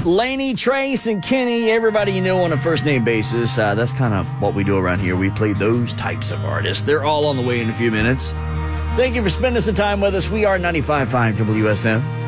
Laney, Trace, and Kenny, everybody you know on a first-name basis. That's kind of what we do around here. We play those types of artists. They're all on the way in a few minutes. Thank you for spending some time with us. We are 95.5 WSM.